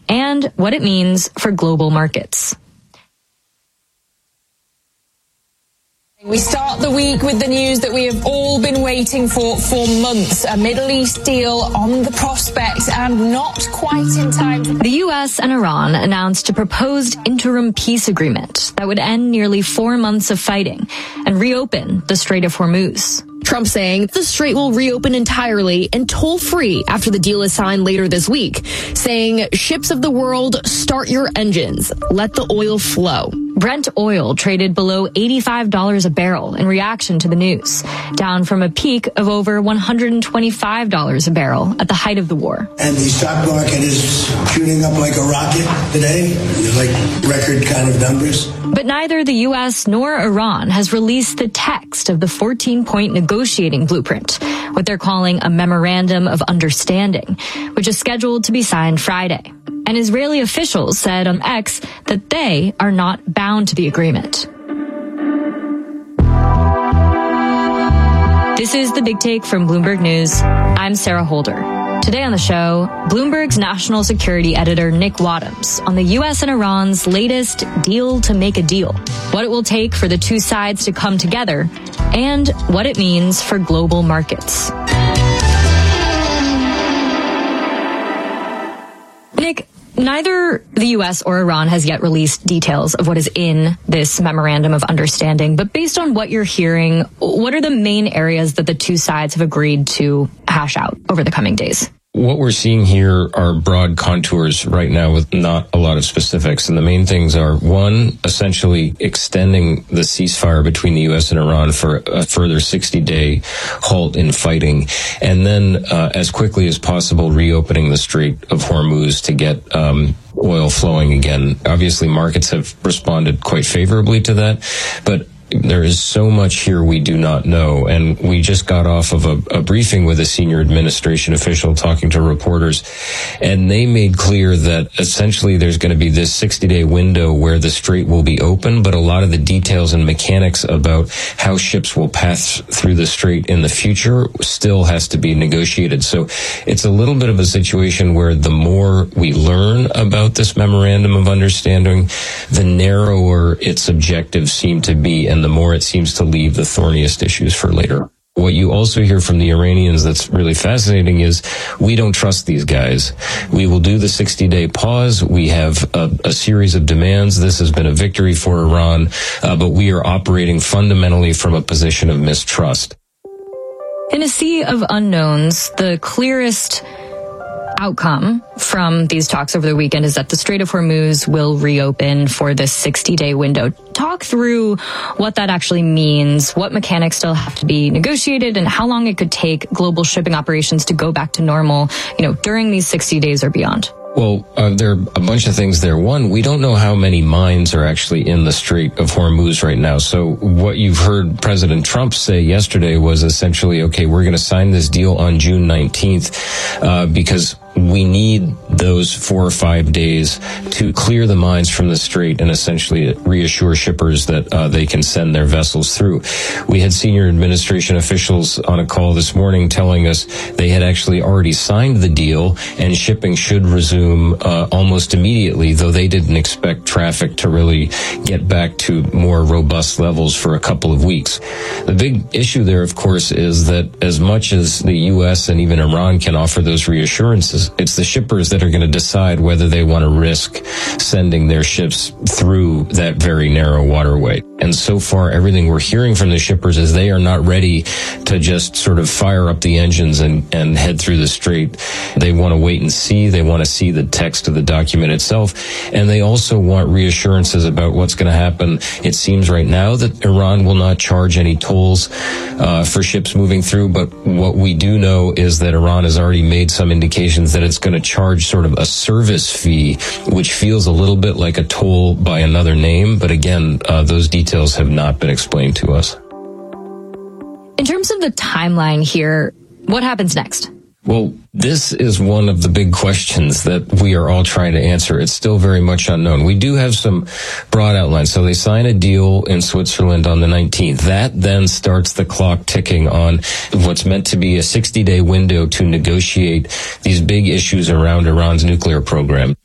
and what it means for global markets. We start the week with the news that we have all been waiting for months. A Middle East deal on the prospect and not quite in time. The U.S. and Iran announced a proposed interim peace agreement that would end nearly 4 months of fighting and reopen the Strait of Hormuz. Trump saying the strait will reopen entirely and toll-free after the deal is signed later this week, saying ships of the world, start your engines, let the oil flow. Brent oil traded below $85 a barrel in reaction to the news, down from a peak of over $125 a barrel at the height of the war. And the stock market is shooting up like a rocket today, like record kind of numbers. But neither the U.S. nor Iran has released the text of the 14-point negotiating blueprint, what they're calling a Memorandum of Understanding, which is scheduled to be signed Friday. And Israeli officials said on X that they are not bound to the agreement. This is The Big Take from Bloomberg News. I'm Sarah Holder. Today on the show, Bloomberg's national security editor Nick Wadhams on the U.S. and Iran's latest deal to make a deal, what it will take for the two sides to come together, and what it means for global markets. Nick, neither the U.S. or Iran has yet released details of what is in this Memorandum of Understanding, but based on what you're hearing, what are the main areas that the two sides have agreed to hash out over the coming days? What we're seeing here are broad contours right now with not a lot of specifics. And the main things are, one, essentially extending the ceasefire between the U.S. and Iran for a further 60-day halt in fighting. And then, as quickly as possible, reopening the Strait of Hormuz to get oil flowing again. Obviously, markets have responded quite favorably to that, but there is so much here we do not know, and we just got off of a briefing with a senior administration official talking to reporters, and they made clear that essentially there's going to be this 60-day window where the strait will be open, but a lot of the details and mechanics about how ships will pass through the strait in the future still has to be negotiated. So it's a little bit of a situation where the more we learn about this Memorandum of Understanding, the narrower its objectives seem to be, and the more it seems to leave the thorniest issues for later. What you also hear from the Iranians that's really fascinating is we don't trust these guys. We will do the 60-day pause. We have a series of demands. This has been a victory for Iran, but we are operating fundamentally from a position of mistrust. In a sea of unknowns, the clearest outcome from these talks over the weekend is that the Strait of Hormuz will reopen for this 60-day window. Talk through what that actually means, what mechanics still have to be negotiated, and how long it could take global shipping operations to go back to normal, during these 60 days or beyond. Well, there are a bunch of things there. One, we don't know how many mines are actually in the Strait of Hormuz right now. So what you've heard President Trump say yesterday was essentially, okay, we're going to sign this deal on June 19th because we need those 4 or 5 days to clear the mines from the strait and essentially reassure shippers that they can send their vessels through. We had senior administration officials on a call this morning telling us they had actually already signed the deal and shipping should resume almost immediately, though they didn't expect traffic to really get back to more robust levels for a couple of weeks. The big issue there, of course, is that as much as the U.S. and even Iran can offer those reassurances, it's the shippers that are going to decide whether they want to risk sending their ships through that very narrow waterway. And so far, everything we're hearing from the shippers is they are not ready to just sort of fire up the engines and head through the strait. They want to wait and see. They want to see the text of the document itself. And they also want reassurances about what's going to happen. It seems right now that Iran will not charge any tolls for ships moving through. But what we do know is that Iran has already made some indications that it's going to charge sort of a service fee, which feels a little bit like a toll by another name. But again, those details have not been explained to us. In terms of the timeline here, what happens next? Well, this is one of the big questions that we are all trying to answer. It's still very much unknown. We do have some broad outlines. So they sign a deal in Switzerland on the 19th. That then starts the clock ticking on what's meant to be a 60-day window to negotiate these big issues around Iran's nuclear program.